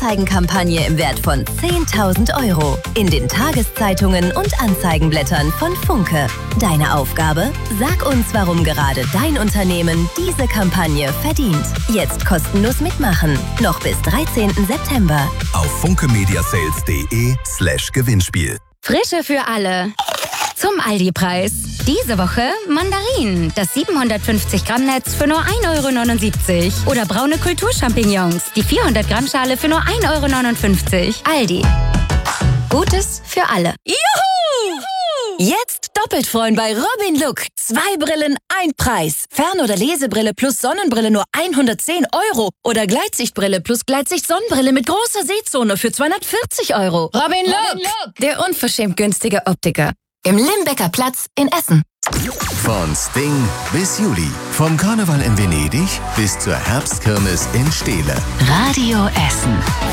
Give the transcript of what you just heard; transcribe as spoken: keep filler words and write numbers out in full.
Anzeigenkampagne im Wert von zehntausend Euro. In den Tageszeitungen und Anzeigenblättern von Funke. Deine Aufgabe? Sag uns, warum gerade dein Unternehmen diese Kampagne verdient. Jetzt kostenlos mitmachen. Noch bis dreizehnten September. Auf funkemediasales.de slash Gewinnspiel. Frische für alle. Zum Aldi-Preis. Diese Woche Mandarinen, das siebenhundertfünfzig Gramm Netz für nur ein Euro neunundsiebzig. Oder braune Kulturchampignons, die vierhundert Gramm Schale für nur ein Euro neunundfünfzig. Aldi. Gutes für alle. Juhu! Jetzt doppelt freuen bei Robin Look. Zwei Brillen, ein Preis. Fern- oder Lesebrille plus Sonnenbrille nur hundertzehn Euro. Oder Gleitsichtbrille plus Gleitsicht-Sonnenbrille mit großer Sehzone für zweihundertvierzig Euro. Robin Look, Robin Look, der unverschämt günstige Optiker. Im Limbecker Platz in Essen. Von Sting bis Juli. Vom Karneval in Venedig bis zur Herbstkirmes in Steele. Radio Essen.